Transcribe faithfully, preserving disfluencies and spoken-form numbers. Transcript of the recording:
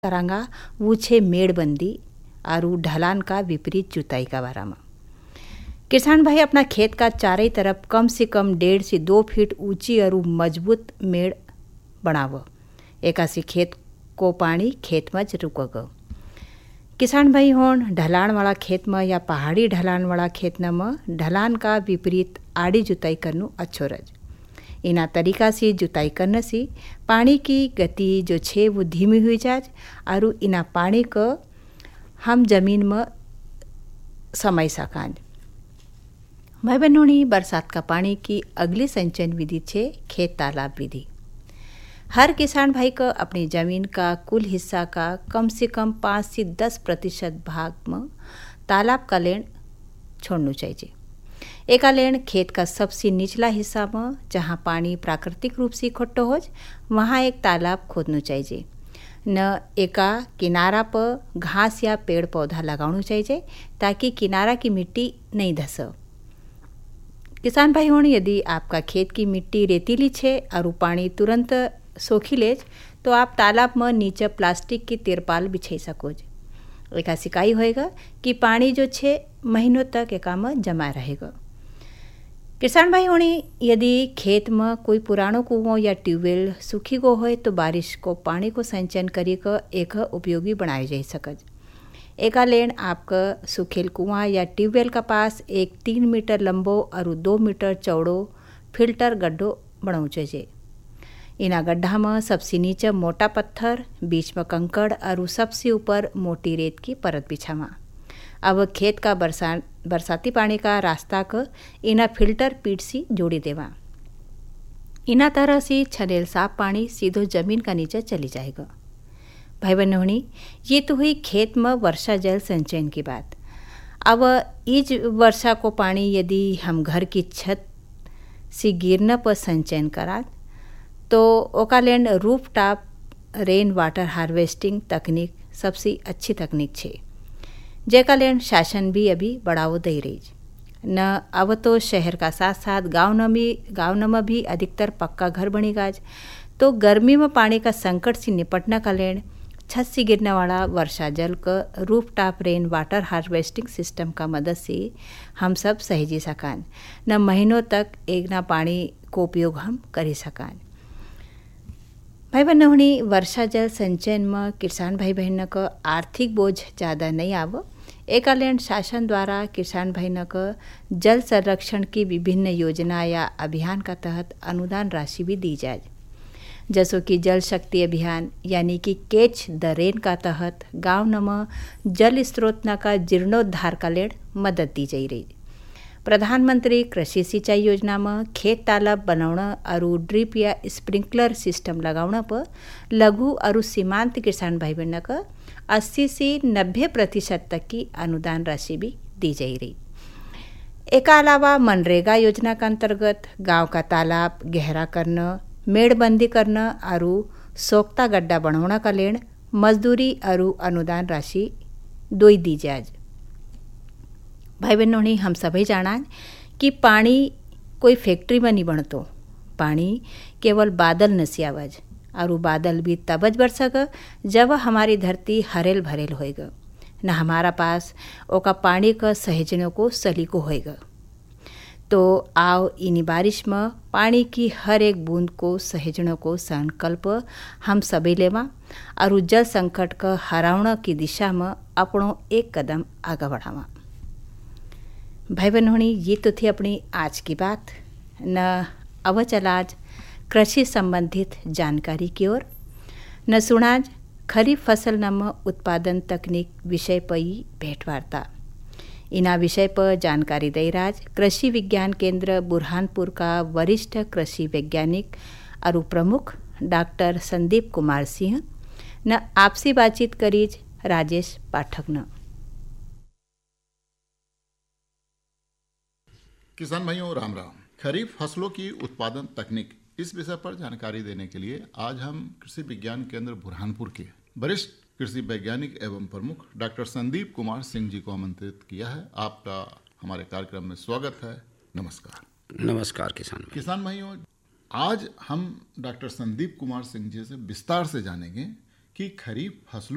करांगा वो छे मेड़बंदी और ढलान का विपरीत जुताई का बारा में। किसान भाई अपना खेत का चारों तरफ कम से कम डेढ़ से दो फीट ऊंची और मजबूत मेड़ बनाव। एकासी खेत को पानी खेत में रुकग। किसान भाई होन ढलान वाला खेत में या पहाड़ी ढलान वाला खेत में ढलान का विपरीत आड़ी जुताई करनू अच्छो रज। इना तरीका से जुताई करने से पानी की गति जो छे वो धीमी हुई जाए और इना पानी को हम जमीन में समय सकान। भाई बहनों, बरसात का पानी की अगली संचयन विधि छे खेत तालाब विधि। हर किसान भाई को अपनी जमीन का कुल हिस्सा का कम से कम पाँच से दस प्रतिशत भाग में तालाब का लेन छोड़ना चाहिए। एका लेन खेत का सबसे निचला हिस्सा में जहाँ पानी प्राकृतिक रूप से इकट्ठो हो वहाँ एक तालाब खोदना चाहिए। न एका किनारा पर घास या पेड़ पौधा लगाना चाहिए ताकि किनारा की मिट्टी नहीं धस। किसान भाई होने यदि आपका खेत की मिट्टी रेतीली छे और पानी तुरंत सोखी ले तो आप तालाब में नीचे प्लास्टिक की तिरपाल बिछाई सको। एका सिकाई होएगा कि पानी जो छे महीनों तक एका में जमा रहेगा। किसान भाई होने यदि खेत में कोई पुरानो कुओं या ट्यूबवेल सूखी गो हो तो बारिश को पानी को संचयन करी कर एक उपयोगी बनाए जा सकज। एका लेन आपका सूखेल कुआं या ट्यूबवेल का पास एक तीन मीटर लंबो और दो मीटर चौड़ो फिल्टर गड्ढो बनाऊ चाहिए। इना गड्ढा में सबसे नीचे मोटा पत्थर, बीच में कंकड़ और सबसे ऊपर मोटी रेत की परत बिछावा। अब खेत का बरसा बरसाती पानी का रास्ता को इना फिल्टर पीट सी जोड़ी देवा। इना तरह से छनेल साफ पानी सीधो जमीन का नीचे चली जाएगा। भाई बहनों, ये तो हुई खेत में वर्षा जल संचयन की बात। अब इस वर्षा को पानी यदि हम घर की छत से गिरने पर संचयन करा तो ओका लेन roof top rain water harvesting तकनीक सबसे अच्छी तकनीक छे, जेका लेन शासन भी अभी बढ़ावो दे रही न। अब तो शहर का साथ साथ गाँव न भी गाँव में भी अधिकतर पक्का घर बनी गाज, तो गर्मी में पानी का संकट से निपटने का लेन छत से गिरने वाला वर्षा जल का roof top rain water harvesting system का मदद से हम सब सहेजी सकान न। महीनों तक एक ना पानी को उपयोग हम करी सकान। भाई बहनों, वर्षा जल संचयन में किसान भाई बहन को आर्थिक बोझ ज़्यादा नहीं आवो। एका लेन शासन द्वारा किसान बहन को जल संरक्षण की विभिन्न योजना या अभियान का तहत अनुदान राशि भी दी जाए, जैसो कि जल शक्ति अभियान यानी कि कैच द रेन का तहत गाँव में जल स्रोत का जीर्णोद्धार का लेन मदद दी जा रही। प्रधानमंत्री कृषि सिंचाई योजना में खेत तालाब बनाना और ड्रिप या स्प्रिंकलर सिस्टम लगाना पर लघु और सीमांत किसान भाई बहन को अस्सी से नब्बे प्रतिशत तक की अनुदान राशि भी दी जा रही। एक अलावा मनरेगा योजना के अंतर्गत गांव का तालाब गहरा करना, मेड़बंदी करना और सोख्ता गड्ढा बनाना का लेन मजदूरी और अनुदान राशि दोई दी जाए। भाई बहनों, हम सभी जाना कि पानी कोई फैक्ट्री में नहीं बनतो। पानी केवल बादल नसी आवाज और बादल भी तबज बरसगा जब हमारी धरती हरेल भरेल होएगा न हमारा पास ओका पानी का सहेजने को सलीको होएगा। तो आओ इन बारिश में पानी की हर एक बूंद को सहेजने को संकल्प हम सभी लेवा और जल संकट का हरावना की दिशा में अपनों एक कदम आगे बढ़ावा। भाई बहनों, ये तो थी अपनी आज की बात न। अब चला आज कृषि संबंधित जानकारी की ओर न। सुनाज खरीफ फसल नम उत्पादन तकनीक विषय पर ही भेंटवार्ता। इना विषय पर जानकारी दे राज कृषि विज्ञान केंद्र बुरहानपुर का वरिष्ठ कृषि वैज्ञानिक और प्रमुख डॉक्टर संदीप कुमार सिंह न। आपसी बातचीत करीज राजेश पाठक न। किसान भाइयों, राम राम। खरीफ फसलों की उत्पादन तकनीक इस विषय पर जानकारी देने के लिए आज हम कृषि विज्ञान केंद्र बुरहानपुर के वरिष्ठ कृषि वैज्ञानिक एवं प्रमुख डॉक्टर संदीप कुमार सिंह जी को आमंत्रित किया है। आपका हमारे कार्यक्रम में स्वागत है। नमस्कार। नमस्कार किसान भाई। किसान भाइयों, आज हम डॉक्टर संदीप कुमार सिंह जी से विस्तार से जानेंगे कि खरीफ फसलों